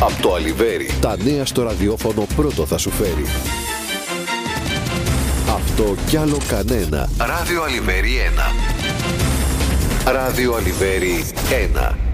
Από το Αλιβέρι. Τα νέα στο ραδιόφωνο πρώτο θα σου φέρει. Αυτό κι άλλο κανένα. Ράδιο Αλιβέρι 1. Ράδιο Αλιβέρι 1.